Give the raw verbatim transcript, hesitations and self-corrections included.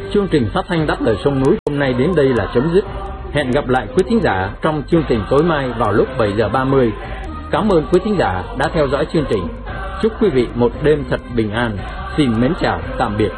Chương trình phát thanh Đáp Lời Sông Núi hôm nay đến đây là chấm dứt. Hẹn gặp lại quý thính giả trong chương trình tối mai vào lúc bảy giờ ba mươi. Cảm ơn quý thính giả đã theo dõi chương trình. Chúc quý vị một đêm thật bình an. Xin mến chào, tạm biệt.